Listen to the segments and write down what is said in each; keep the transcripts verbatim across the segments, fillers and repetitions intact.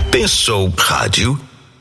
Pensou rádio?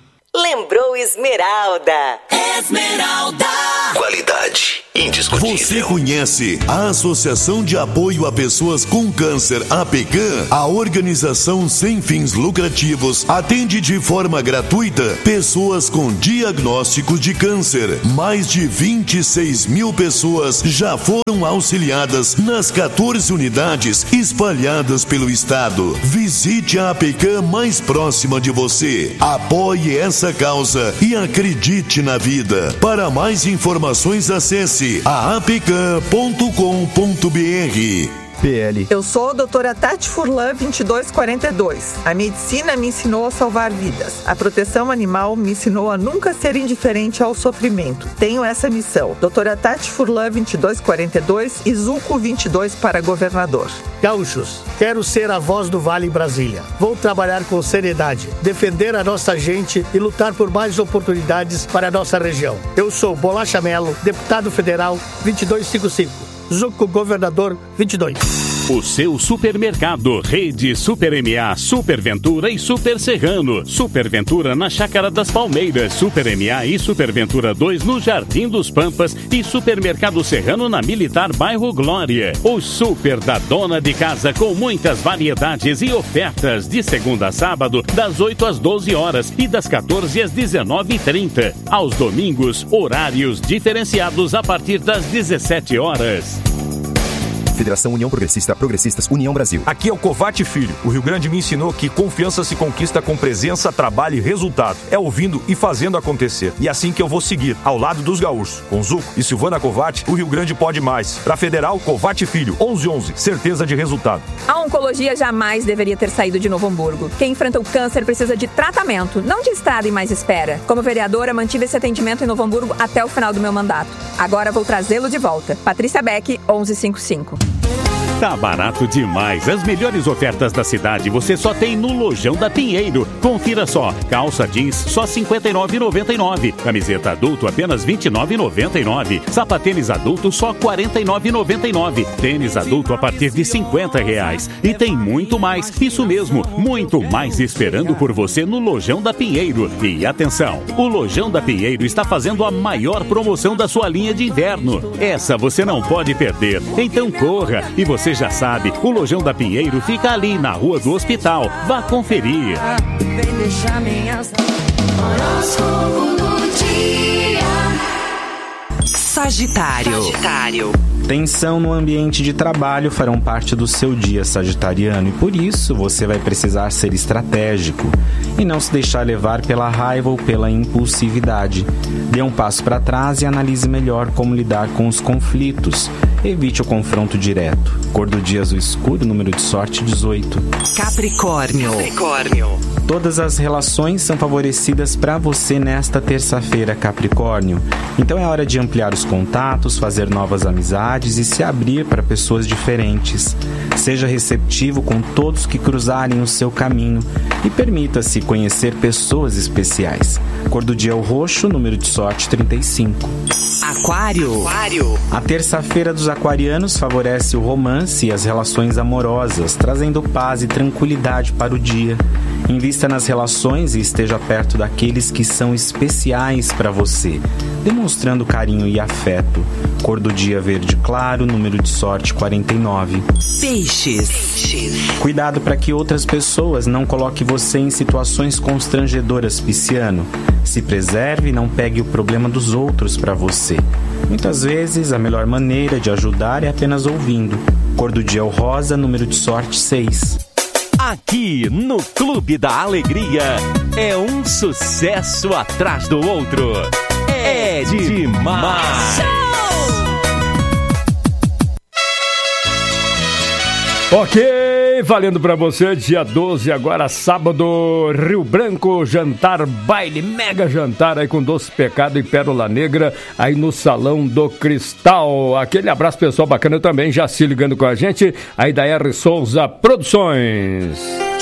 Lembrou Esmeralda. Esmeralda. Qualidade indiscutível. Você conhece a Associação de Apoio a Pessoas com Câncer, A P C A M? A organização sem fins lucrativos atende de forma gratuita pessoas com diagnósticos de câncer. Mais de vinte e seis mil pessoas já foram auxiliadas nas quatorze unidades espalhadas pelo estado. Visite a A P C A M mais próxima de você. Apoie essa causa e acredite na vida. Para mais informações, acesse a a p c a ponto com ponto b r. P L. Eu sou a doutora Tati Furlan vinte e dois quarenta e dois. A medicina me ensinou a salvar vidas. A proteção animal me ensinou a nunca ser indiferente ao sofrimento. Tenho essa missão. doutora Tati Furlan vinte e dois quarenta e dois e Zuco vinte e dois para governador. Gaúchos, quero ser a voz do Vale em Brasília. Vou trabalhar com seriedade, defender a nossa gente e lutar por mais oportunidades para a nossa região. Eu sou Bolacha Melo, deputado federal vinte e dois cinquenta e cinco. Zuco Governador vinte e dois. O seu supermercado, Rede Super M A, Super Ventura e Super Serrano. Super Ventura na Chácara das Palmeiras, Super M A e Super Ventura dois no Jardim dos Pampas e Supermercado Serrano na Militar Bairro Glória. O Super da Dona de Casa com muitas variedades e ofertas de segunda a sábado das oito às doze horas e das quatorze às dezenove e trinta. Aos domingos, horários diferenciados a partir das dezessete horas. Federação União Progressista, Progressistas, União Brasil. Aqui é o Covate Filho. O Rio Grande me ensinou que confiança se conquista com presença, trabalho e resultado. É ouvindo e fazendo acontecer. E é assim que eu vou seguir, ao lado dos gaúchos. Com Zuco e Silvana Covate, o Rio Grande pode mais. Pra Federal, Covate Filho, onze onze, certeza de resultado. A oncologia jamais deveria ter saído de Novo Hamburgo. Quem enfrenta o câncer precisa de tratamento, não de estrada e mais espera. Como vereadora, mantive esse atendimento em Novo Hamburgo até o final do meu mandato. Agora vou trazê-lo de volta. Patrícia Beck, onze cinquenta e cinco. Tá barato demais. As melhores ofertas da cidade você só tem no Lojão da Pinheiro. Confira só. Calça jeans só cinquenta e nove reais e noventa e nove centavos. Camiseta adulto apenas vinte e nove reais e noventa e nove centavos. Sapatênis adulto só quarenta e nove reais e noventa e nove centavos. Tênis adulto a partir de cinquenta reais. E tem muito mais. Isso mesmo, muito mais esperando por você no Lojão da Pinheiro. E atenção, o Lojão da Pinheiro está fazendo a maior promoção da sua linha de inverno. Essa você não pode perder. Então corra. E você já sabe, o Lojão da Pinheiro fica ali na Rua do Hospital. Vá conferir. Vem deixar minhas... Horóscopo do dia. Sagitário. Sagitário. Tensão no ambiente de trabalho farão parte do seu dia sagitariano e por isso você vai precisar ser estratégico e não se deixar levar pela raiva ou pela impulsividade. Dê um passo para trás e analise melhor como lidar com os conflitos. Evite o confronto direto. Cor do dia azul escuro, número de sorte dezoito. Capricórnio. Capricórnio. Todas as relações são favorecidas para você nesta terça-feira, Capricórnio. Então é hora de ampliar os contatos, fazer novas amizades e se abrir para pessoas diferentes. Seja receptivo com todos que cruzarem o seu caminho e permita-se conhecer pessoas especiais. Cor do dia é o roxo, número de sorte trinta e cinco. Aquário. Aquário. A terça-feira dos aquarianos favorece o romance e as relações amorosas, trazendo paz e tranquilidade para o dia. Invista nas relações e esteja perto daqueles que são especiais para você, demonstrando carinho e afeto. Cor do dia verde claro, número de sorte quarenta e nove. Peixes. Peixes. Cuidado para que outras pessoas não coloquem você em situações constrangedoras, pisciano. Se preserve e não pegue o problema dos outros para você. Muitas vezes, a melhor maneira de ajudar é apenas ouvindo. Cor do dia é o rosa, número de sorte seis. Aqui no Clube da Alegria é um sucesso atrás do outro. É demais! Ok, valendo pra você, dia doze, agora sábado, Rio Branco, jantar, baile, mega jantar aí com Doce Pecado e Pérola Negra, aí no Salão do Cristal. Aquele abraço pessoal bacana também, já se ligando com a gente, aí da R. Souza Produções.